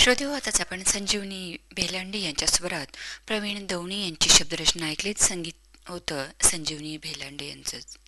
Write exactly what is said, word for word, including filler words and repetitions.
श्रोतेहो, आताच आपण संजीवनी भेलांडे यांच्या स्वरात प्रवीण दवणे यांची शब्दरचना ऐकलीत. संगीत होतं संजीवनी भेलांडे यांचंच.